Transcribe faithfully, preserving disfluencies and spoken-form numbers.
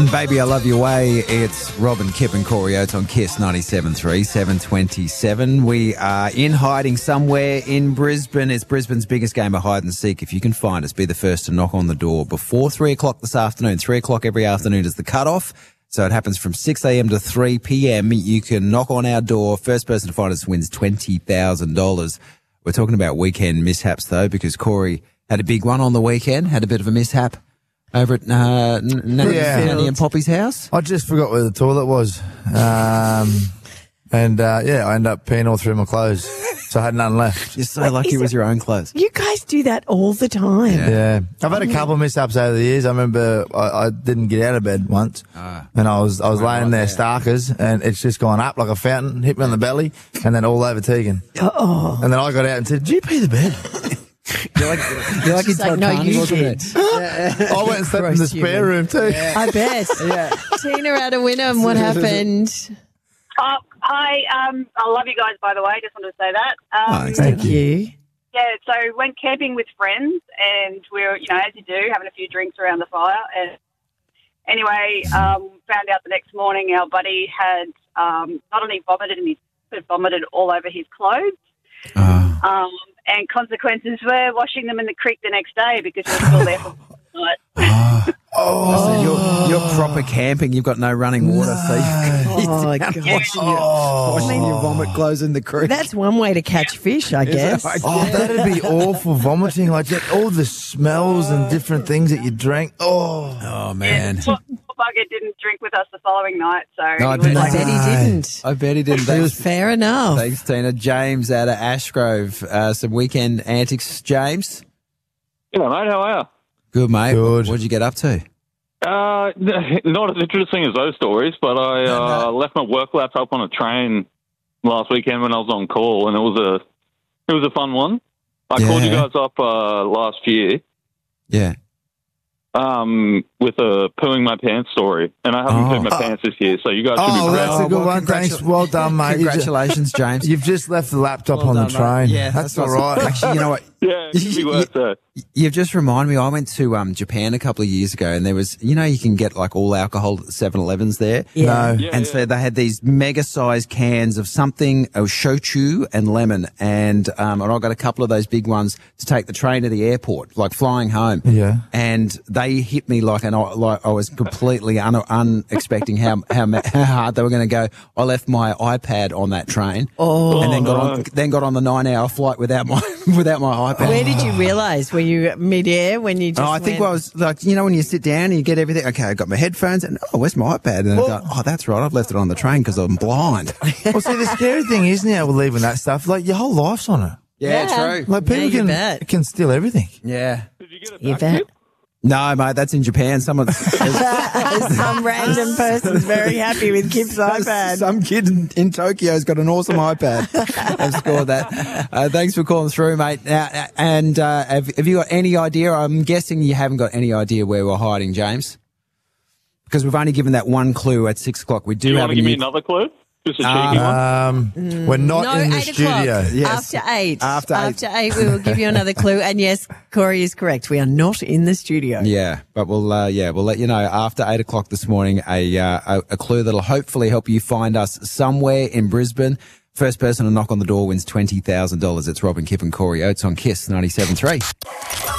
Baby, I Love Your Way. It's Robin, Kip and Corey Oates on Kiss ninety-seven point three, seven twenty-seven. We are in hiding somewhere in Brisbane. It's Brisbane's biggest game of hide and seek. If you can find us, be the first to knock on the door before three o'clock this afternoon. three o'clock every afternoon is the cutoff. So it happens from six a.m. to three p.m. You can knock on our door. First person to find us wins twenty thousand dollars. We're talking about weekend mishaps, though, because Corey had a big one on the weekend, had a bit of a mishap over at uh, Nanny Yeah. and Poppy's house. I just forgot where the toilet was. Um, and, uh, yeah, I ended up peeing all through my clothes. So I had none left. You're so lucky it was your own clothes. You guys do that all the time. Yeah. I've had a couple of mishaps over the years. I remember I, I didn't get out of bed once. Ah. And I was I was Right laying there, there. starkers, and it's just gone up like a fountain, hit me on the belly, and then all over Tegan. Oh. And then I got out and said, did you pee the bed? You're like, you're like, She's in like, no, Titanic, you wasn't did. it? I went and slept in the Gross spare human. room too. I bet. Yeah. Tina out of Wynnum, what happened? Oh, hi, um, I love you guys, by the way. Just wanted to say that. Um, Oh, thank Thank you. yeah, so went camping with friends, and we were, you know, as you do, having a few drinks around the fire. And anyway, um, found out the next morning our buddy had um, not only vomited in his, but vomited all over his clothes. Oh. Um, and consequences were washing them in the creek the next day because we were still there for the night. Oh. So you're, you're proper camping. You've got no running water, so you Oh, my you're God. washing, your, washing your vomit clothes in the creek. That's one way to catch fish, I guess. Is it? Oh, that'd be awful, vomiting. Like just all the smells and different things that you drank. Oh. Oh, man. Poor bugger didn't drink with us the following night, so No, I he was bet I like, bet he didn't. I bet he didn't. Thanks, Fair enough. thanks Tina. James out of Ashgrove. Uh, some weekend antics, James. Yeah, mate, how are Good, mate. Good. What did you get up to? you? Uh, not as interesting as those stories, but I uh, left my work laptop on a train last weekend when I was on call, and it was a it was a fun one. I called you Yeah. guys up uh, last year Yeah. um, with a pooing my pants story, and I haven't Oh. pooed my pants this year, so you guys should Oh, be that's proud. a good well, one. Thanks. congratu- Well done, mate. You ju- Congratulations, James. You've just left the laptop Well on done, the mate. train. Yeah, that's, that's all awesome. right. Actually, you know what? Yeah, it should be worth it. You've just reminded me, I went to um, Japan a couple of years ago, and there was, you know, you can get like all alcohol at the seven elevens there. Yeah. No. Yeah, And yeah. so they had these mega sized cans of something, of shochu and lemon. And, um, and I got a couple of those big ones to take the train to the airport, like flying home. Yeah. And they hit me like an, like I was completely un, unexpecting how, how, ma- how hard they were going to go. I left my iPad on that train. Oh. And then got no. on, then got on the nine hour flight without my, without my iPad. Where did you realise? Were you mid-air when you just Oh, I think went, I was like, you know, when you sit down and you get everything. Okay, I got my headphones and oh, where's my iPad? And I go, oh, that's right, I've left it on the train because I'm blind. Well, see, the scary thing is now we're leaving that stuff. Like your whole life's on it. Yeah. Like people Yeah, you can bet. can steal everything. Yeah. Did you get it You back? bet. Kip? No, mate, that's in Japan. Someone, Some random person's very happy with Kip's iPad. some kid in, in Tokyo's got an awesome iPad. I've scored that. Uh, thanks for calling through, mate. Uh, and uh, have, have you got any idea? I'm guessing you haven't got any idea where we're hiding, James, because we've only given that one clue at six o'clock. We do, Do you have want a to give me new- another clue? Just a cheeky Uh, one. Um, we're not no, in the eight studio. o'clock. Yes. After eight. After eight. After eight, we will give you another clue. And yes, Corey is correct. We are not in the studio. Yeah, but we'll uh, yeah we'll let you know after eight o'clock this morning a, uh, a a clue that'll hopefully help you find us somewhere in Brisbane. First person to knock on the door wins twenty thousand dollars. It's Robin, Kip and Corey Oates on Kiss ninety-seven point three.